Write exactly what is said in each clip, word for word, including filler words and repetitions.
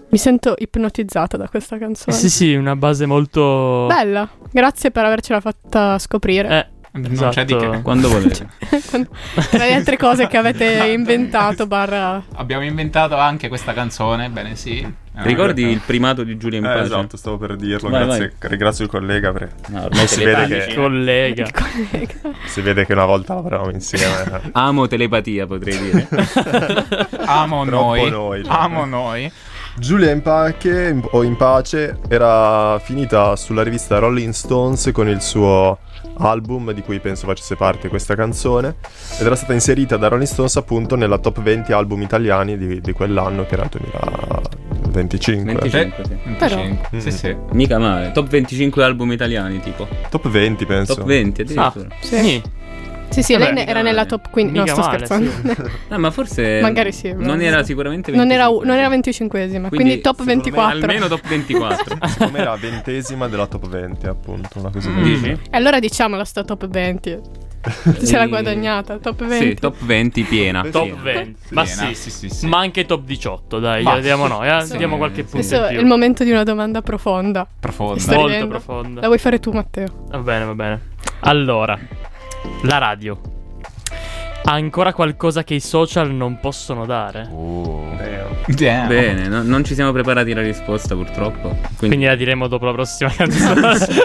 Mi sento ipnotizzata da questa canzone. Sì, sì, una base molto bella. Grazie per avercela fatta scoprire. Eh, non esatto. c'è di che. Quando volete. Tra le altre cose che avete inventato barra... Abbiamo inventato anche questa canzone, bene sì. Ricordi il primato di Giulia in Eh, Pace? esatto, stavo per dirlo. Vai, Grazie, ringrazio il collega. Per... No, ormai si vede che telepatici. collega. Il collega. si vede che una volta lavoravamo insieme. Amo telepatia, potrei dire. Amo noi. noi cioè. Amo noi. Giulia in Pace o in Pace era finita sulla rivista Rolling Stones con il suo album di cui penso facesse parte questa canzone, ed era stata inserita da Rolling Stones appunto nella top venti album italiani di, di quell'anno, che era il duemilaventicinque. venticinque, sì. venticinque. Mm. Sì, sì. Mica male. Top venticinque album italiani, tipo. Top venti penso. Top venti addirittura. Ah, Sì. sì. Sì, sì, Vabbè, lei ne- era nella top quindici. No, mica sto male, scherzando. sì. No, ma forse Magari sì, non però- era sicuramente Non era, venticinque. non era venticinquesima, quindi, Quindi, top secondo me, ventiquattro. almeno top ventiquattro. Secondo me era ventesima della top venti, appunto, una cosa Mm. così. Dici? E allora diciamola sta top venti. Ce l'ha guadagnata, top venti. Sì, top venti piena. Top Top piena. venti. Sì, Ma piena, sì, sì, sì, sì. Ma anche top diciotto, dai, Ma- gliela diamo noi, eh? Sì. Diamo qualche punto Questo in è più. il momento di una domanda profonda. Profonda. Sta Molto ridendo. profonda. La vuoi fare tu, Matteo? Va bene, va bene. Allora, la radio ha ancora qualcosa che i social non possono dare? Uh. Damn. Damn. Bene, no- non ci siamo preparati la risposta purtroppo. Quindi, Quindi la diremo dopo la prossima canzone.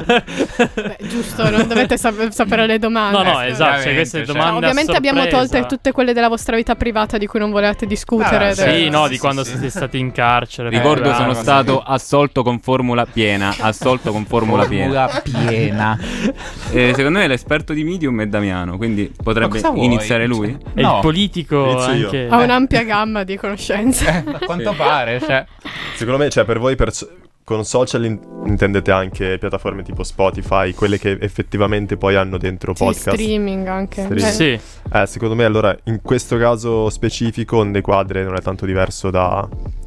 Beh, giusto, non dovete sap- sapere le domande. No, no, Eh, esatto, cioè ovviamente, queste cioè. domande No, a ovviamente abbiamo sorpresa. tolte tutte quelle della vostra vita privata di cui non volevate discutere. Ah, Sì, Del- no, Sì, di sì, quando sì. siete stati in carcere. ricordo Eh, sono cosa- stato assolto con formula piena. Assolto con formula piena. Formula piena. Eh, secondo me l'esperto di Medium è Damiano, quindi potrebbe Ma cosa vuoi? iniziare lui. È No. il politico Inizio io. anche. Ha un'ampia gamma di conoscenze. A quanto pare, cioè. Secondo me, cioè, per voi per so- con social in- intendete anche piattaforme tipo Spotify, quelle che effettivamente poi hanno dentro Sì, podcast. streaming anche. Streaming. Eh, Sì. Eh, secondo me allora in questo caso specifico Onde Quadre non è tanto diverso da,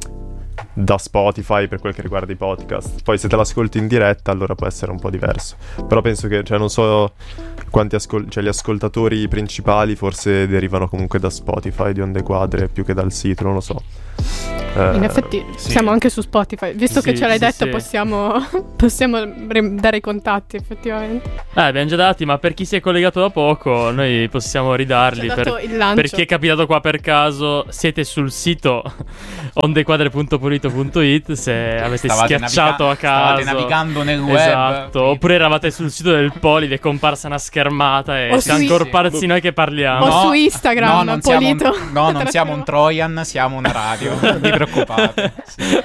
da Spotify per quel che riguarda i podcast. Poi se te l'ascolti in diretta allora può essere un po' diverso. Però penso che, cioè non so quanti ascol- cioè gli ascoltatori principali forse derivano comunque da Spotify di Onde Quadre più che dal sito, non lo so. Eh, In effetti sì. siamo anche su Spotify. Visto Sì, che ce l'hai sì, detto, sì. possiamo, possiamo re- dare i contatti, effettivamente. Eh, abbiamo già dati, ma per chi si è collegato da poco, noi possiamo ridarli. Ci ha dato Per, il lancio. per chi è capitato qua per caso, siete sul sito ondequadre punto pulito punto it. Se avete Stavate schiacciato naviga- a caso, stavate navigando nel web. esatto. Oppure eravate sul sito del Poli, vi è comparsa una schermata e O siamo su- accorparsi noi che parliamo. O su Instagram, no, non siamo un, Polito. no, non siamo un Trojan, siamo una radio. Non vi preoccupate. Sì.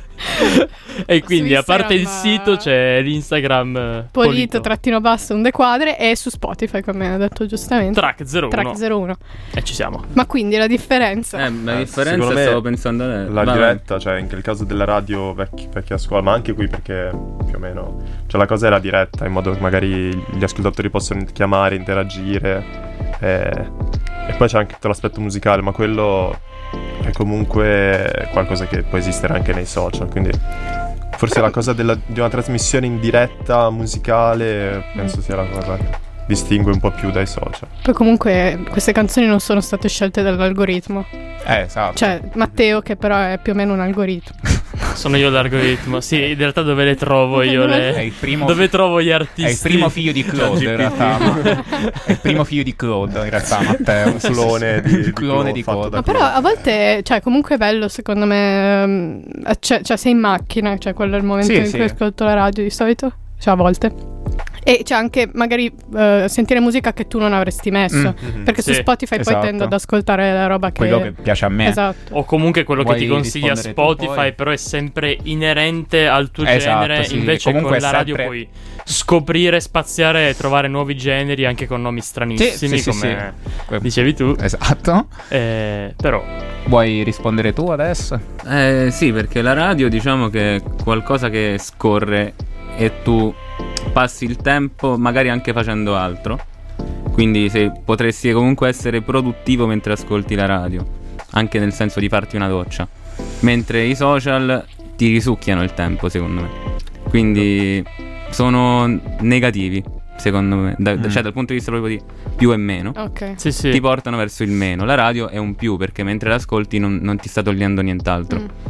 E quindi, Su a parte il Instagram, sito, c'è l'Instagram eh, Polito, trattino basso, Onde Quadre, e su Spotify, come ha detto giustamente. Track zero uno. Track zero uno. E ci siamo. Ma quindi la differenza? Eh, la Eh, differenza secondo me stavo pensando adesso. la Vai, diretta, cioè anche il caso della radio vecchi- vecchia scuola, ma anche qui perché più o meno, cioè la cosa è la diretta, in modo che magari gli ascoltatori possono chiamare, interagire, e, e poi c'è anche tutto l'aspetto musicale, ma quello è comunque qualcosa che può esistere anche nei social, quindi forse la cosa della- di una trasmissione in diretta musicale penso sia la cosa che distingue un po' più dai social. Poi comunque queste canzoni non sono state scelte dall'algoritmo. Eh, esatto. Cioè, Matteo, che però è più o meno un algoritmo. Sono io l'algoritmo. Sì, in realtà dove le trovo io È le... il primo, Dove trovo gli artisti? è il primo figlio di Claude, in realtà. ma- È il primo figlio di Claude, in realtà, Matteo. Un clone di, Un clone di fatto Claude. da Ma però Claude. a volte, cioè, comunque è bello, secondo me. ehm, Cioè, cioè, sei in macchina, cioè, quello è il momento Sì, in sì. cui ascolto la radio di solito. Cioè, a volte. E c'è anche magari eh, sentire musica che tu non avresti messo. Mm. Perché su Sì, Spotify esatto. poi tendo ad ascoltare la roba che. Quello che piace a me. Esatto. O comunque quello Vuoi che ti consiglia rispondere tu, Spotify, poi? però è sempre inerente al tuo Esatto, genere. sì. Invece Comunque con la è radio sempre- puoi scoprire, spaziare e trovare nuovi generi anche con nomi stranissimi, Sì, sì, sì, come sì. dicevi tu. Esatto. Eh, però Vuoi rispondere tu adesso? Eh sì, perché la radio diciamo che è qualcosa che scorre e tu passi il tempo magari anche facendo altro. Quindi se potresti comunque essere produttivo mentre ascolti la radio, anche nel senso di farti una doccia. Mentre i social ti risucchiano il tempo, secondo me. Quindi sono negativi, secondo me. Da- Mm. Cioè dal punto di vista proprio di più e meno. Ok. sì, sì. Ti portano verso il meno. La radio è un più perché mentre l'ascolti non, non ti sta togliendo nientro. Mm.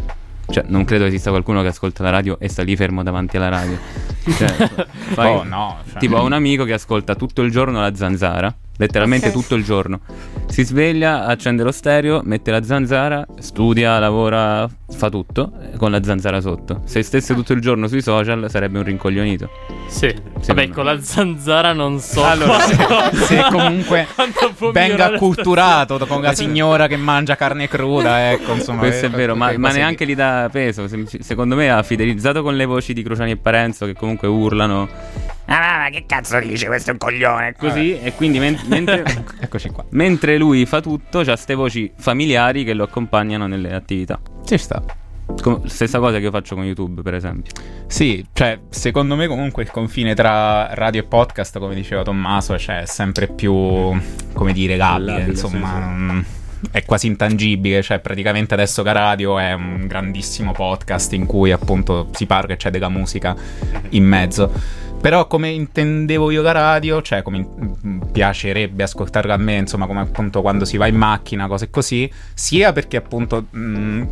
Cioè, non credo esista qualcuno che ascolta la radio e sta lì fermo davanti alla radio. Cioè, fai, Oh no, cioè. tipo ho un amico che ascolta tutto il giorno la Zanzara, letteralmente Ok. tutto il giorno. Si sveglia, accende lo stereo, mette la Zanzara, studia, lavora, fa tutto eh, con la Zanzara sotto. Se stesse tutto il giorno sui social sarebbe un rincoglionito. Sì. Vabbè, con la zanzara non so. Allora, se, quanto- se comunque quanto può venga migliorare acculturato con la signora che mangia carne cruda, ecco, insomma. Questo è eh, vero, ma, quelle ma cose neanche gli dà peso. Se- Secondo me ha fidelizzato con le voci di Cruciani e Parenzo, che comunque urlano. Ah, ma che cazzo dice questo è un coglione? Così, e quindi men- mentre, lì. Eccoci qua. mentre lui fa tutto, c'ha ste voci familiari che lo accompagnano nelle attività. Ci sta. Com- stessa cosa che io faccio con YouTube, per esempio. Sì, cioè, secondo me comunque il confine tra radio e podcast, come diceva Tommaso, cioè, è sempre più, come dire, labile, Labile, insomma, sì, sì. non- è quasi intangibile, cioè praticamente adesso che radio è un grandissimo podcast in cui appunto si parla e c'è della musica in mezzo. Però come intendevo io la radio, cioè come in- piacerebbe ascoltarla a me, insomma, come appunto quando si va in macchina, cose così, sia perché appunto mh,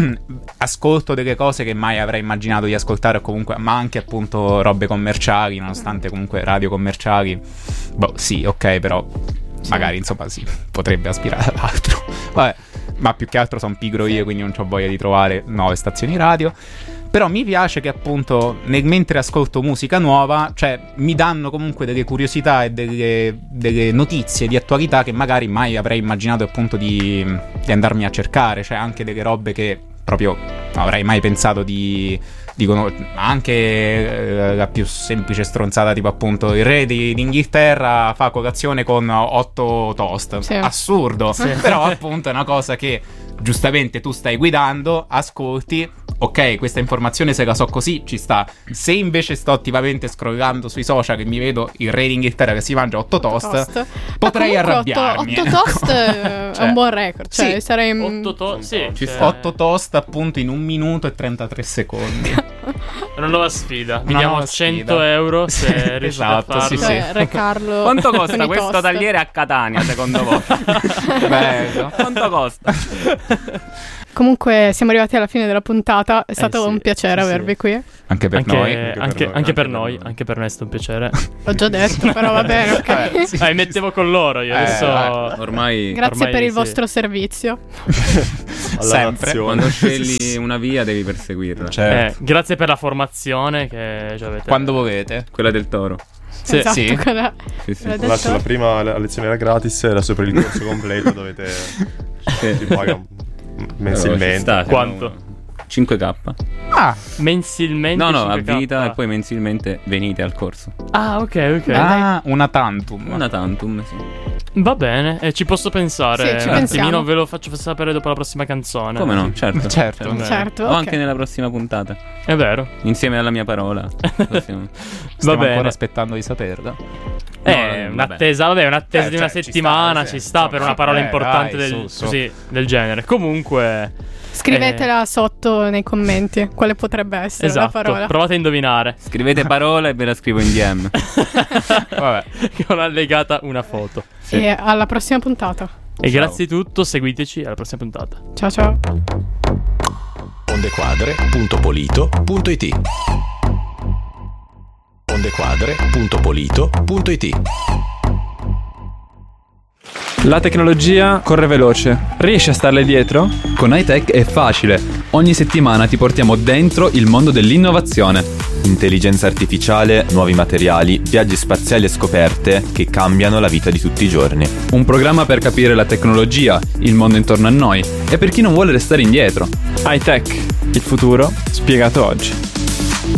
ascolto delle cose che mai avrei immaginato di ascoltare, o comunque, ma anche appunto robe commerciali, nonostante comunque radio commerciali, boh, sì, ok, però magari insomma sì, potrebbe aspirare ad altro. Vabbè, ma più che altro sono pigro io, quindi non ho voglia di trovare nuove stazioni radio. Però mi piace che appunto nel, mentre ascolto musica nuova, cioè mi danno comunque delle curiosità e delle, delle notizie di attualità che magari mai avrei immaginato appunto di, di andarmi a cercare, cioè anche delle robe che proprio avrei mai pensato di, di conoscere. Anche eh, la più semplice stronzata, tipo appunto il re di, d'Inghilterra fa colazione con otto toast. Sì. Assurdo, però appunto è una cosa che giustamente tu stai guidando, ascolti, ok, questa informazione se la so così ci sta. Se invece sto attivamente scrollando sui social e mi vedo il re d'Inghilterra che si mangia otto toast, Toast. potrei Ma comunque arrabbiarmi. otto toast eh, è Cioè, un buon record. Cioè, sì, sarei. otto to- sì, Ci cioè, sta. otto toast appunto in un minuto e trentatré secondi. È una nuova sfida. Vi Una diamo nuova cento sfida. euro se riuscite Esatto, a farlo. sì, Cioè, Re Carlo. Quanto con costa i questo toast. tagliere a Catania, secondo voi? Bello. Quanto costa? Comunque siamo arrivati alla fine della puntata. È stato sì, un piacere sì, avervi sì. qui. Anche per Anche, noi. anche, per anche, noi, per anche per noi, noi. anche per me è stato un piacere. L'ho già detto, però va bene, ok. Vabbè, sì. Ah, mi mettevo con loro io Eh, adesso. vai. Ormai Grazie ormai per il sì. vostro servizio. Alla Sempre. nazione. quando scegli una via devi perseguirla. Certo. Eh, grazie per la formazione che ci avete. Quando volete. Quella del toro. Sì, esatto, sì. quella- Sì, sì. quella del Adesso la toro. prima le- lezione era gratis, adesso per il corso completo dovete si paga mensilmente. Ci sta, Quanto? siamo- cinque K. Ah, Mensilmente. No, no, a cinque K. vita e poi mensilmente venite al corso. Ah, ok, ok. ah, una tantum. Una tantum, sì. Va bene, eh, ci posso pensare. Sì, ci un attimino, pensiamo. ve lo faccio sapere dopo la prossima canzone. Come no? Certo. Certo. bene. Certo, O ok. anche nella prossima puntata. È vero. Insieme alla mia parola. Possiamo- Stiamo bene. ancora aspettando di saperla. Eh, No, vabbè. un'attesa, vabbè, un'attesa Eh, di una cioè, ci settimana sta, ci sì, sta, per insomma, una parola eh, importante dai, del, su, su. così, del genere. Comunque, Scrivetela sotto nei commenti quale potrebbe essere la esatto, parola. provate a indovinare. Scrivete parola e ve la scrivo in D M. Vabbè. Che ho allegata una foto. E alla prossima puntata. E grazie di tutto, seguiteci alla prossima puntata. Ciao ciao. ondequadre punto polito punto it ondequadre punto polito punto it. La tecnologia corre veloce. Riesci a starle dietro? Con iTech è facile. Ogni settimana ti portiamo dentro il mondo dell'innovazione. Intelligenza artificiale, nuovi materiali, viaggi spaziali e scoperte che cambiano la vita di tutti i giorni. Un programma per capire la tecnologia, il mondo intorno a noi e per chi non vuole restare indietro. iTech, il futuro spiegato oggi.